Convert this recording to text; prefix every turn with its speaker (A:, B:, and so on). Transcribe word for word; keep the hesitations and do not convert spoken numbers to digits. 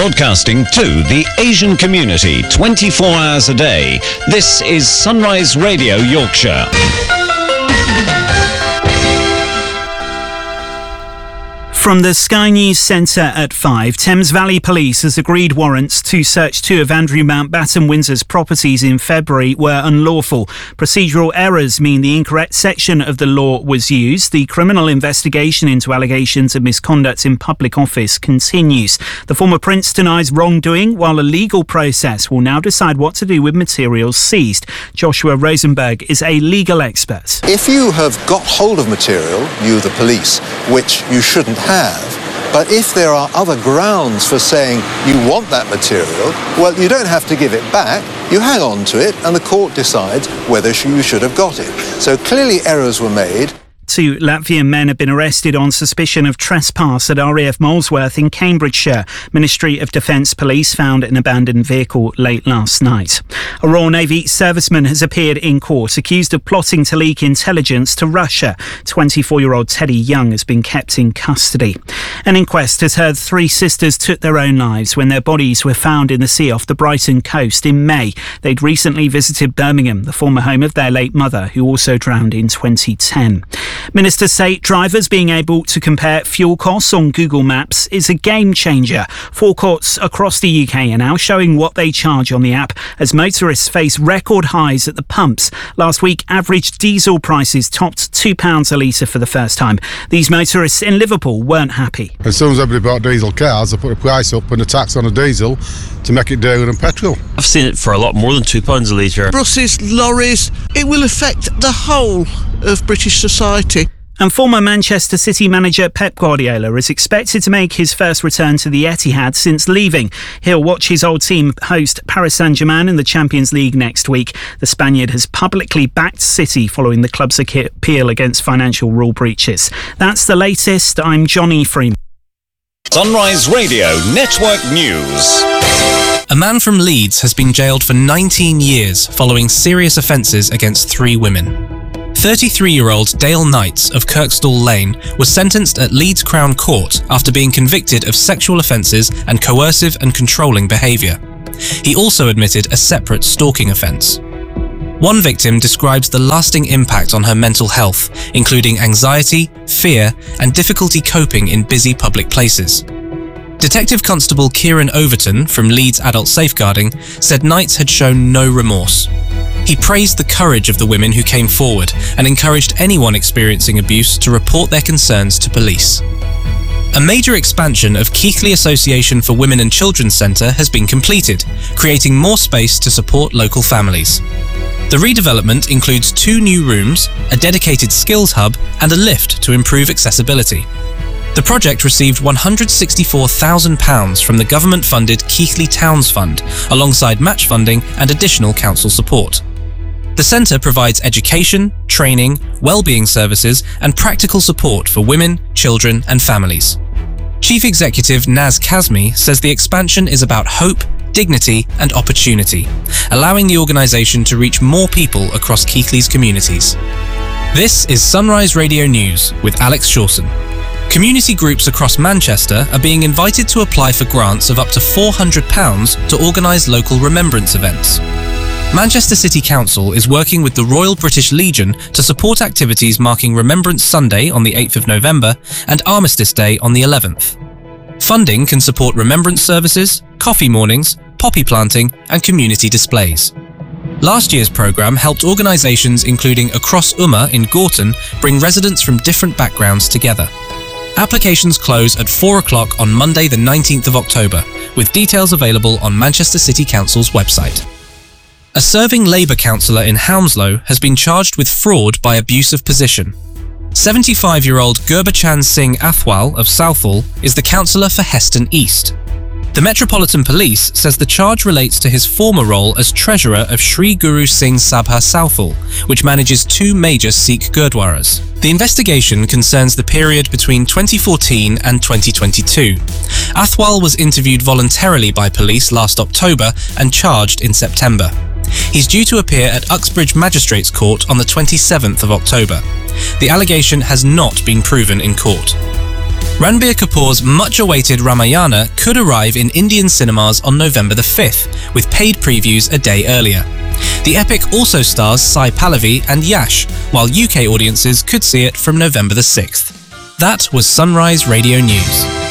A: Broadcasting to the Asian community twenty-four hours a day. This is Sunrise Radio Yorkshire.
B: From the Sky News Centre at five, Thames Valley Police has agreed warrants to search two of Andrew Mountbatten Windsor's properties in February were unlawful. Procedural errors mean the incorrect section of the law was used. The criminal investigation into allegations of misconduct in public office continues. The former Prince denies wrongdoing, while a legal process will now decide what to do with materials seized. Joshua Rosenberg is a legal expert.
C: If you have got hold of material, you the police, which you shouldn't have, but if there are other grounds for saying you want that material, well, you don't have to give it back. You hang on to it and the court decides whether you should have got it. So clearly errors were made.
B: Two Latvian men have been arrested on suspicion of trespass at R A F Molesworth in Cambridgeshire. Ministry of Defence police found an abandoned vehicle late last night. A Royal Navy serviceman has appeared in court accused of plotting to leak intelligence to Russia. twenty-four-year-old Teddy Young has been kept in custody. An inquest has heard three sisters took their own lives when their bodies were found in the sea off the Brighton coast in May. They'd recently visited Birmingham, the former home of their late mother, who also drowned in twenty ten. Ministers say drivers being able to compare fuel costs on Google Maps is a game changer. Forecourts across the U K are now showing what they charge on the app as motorists face record highs at the pumps. Last week, average diesel prices topped two pounds a litre for the first time. These motorists in Liverpool weren't happy.
D: As soon as everybody bought diesel cars, they put a price up and a tax on a diesel to make it dearer than petrol.
E: I've seen it for a lot more than two pounds a litre.
F: Buses, lorries, it will affect the whole of British society.
B: And former Manchester City manager Pep Guardiola is expected to make his first return to the Etihad since leaving. He'll watch his old team host Paris Saint-Germain in the Champions League next week. The Spaniard has publicly backed City following the club's appeal against financial rule breaches. That's the latest. I'm Johnny Freeman.
A: Sunrise Radio Network News.
G: A man from Leeds has been jailed for nineteen years following serious offences against three women. thirty-three-year-old Dale Knights of Kirkstall Lane was sentenced at Leeds Crown Court after being convicted of sexual offences and coercive and controlling behaviour. He also admitted a separate stalking offence. One victim describes the lasting impact on her mental health, including anxiety, fear, and difficulty coping in busy public places. Detective Constable Kieran Overton from Leeds Adult Safeguarding said Knights had shown no remorse. He praised the courage of the women who came forward and encouraged anyone experiencing abuse to report their concerns to police. A major expansion of Keighley Association for Women and Children's Centre has been completed, creating more space to support local families. The redevelopment includes two new rooms, a dedicated skills hub, and a lift to improve accessibility. The project received one hundred sixty-four thousand pounds from the government-funded Keighley Towns Fund, alongside match funding and additional council support. The centre provides education, training, wellbeing services and practical support for women, children and families. Chief Executive Naz Kazmi says the expansion is about hope, dignity and opportunity, allowing the organisation to reach more people across Keighley's communities. This is Sunrise Radio News with Alex Shawson. Community groups across Manchester are being invited to apply for grants of up to four hundred pounds to organise local remembrance events. Manchester City Council is working with the Royal British Legion to support activities marking Remembrance Sunday on the eighth of November and Armistice Day on the eleventh. Funding can support remembrance services, coffee mornings, poppy planting and community displays. Last year's programme helped organisations including Across Ummah in Gorton bring residents from different backgrounds together. Applications close at four o'clock on Monday the nineteenth of October, with details available on Manchester City Council's website. A serving Labour councillor in Hounslow has been charged with fraud by abuse of position. seventy-five-year-old Gurbachan Singh Athwal of Southall is the councillor for Heston East. The Metropolitan Police says the charge relates to his former role as treasurer of Sri Guru Singh Sabha Southall, which manages two major Sikh Gurdwaras. The investigation concerns the period between twenty fourteen and twenty twenty-two. Athwal was interviewed voluntarily by police last October and charged in September. He's due to appear at Uxbridge Magistrates Court on the twenty-seventh of October. The allegation has not been proven in court. Ranbir Kapoor's much-awaited Ramayana could arrive in Indian cinemas on November the fifth, with paid previews a day earlier. The epic also stars Sai Pallavi and Yash, while U K audiences could see it from November the sixth. That was Sunrise Radio News.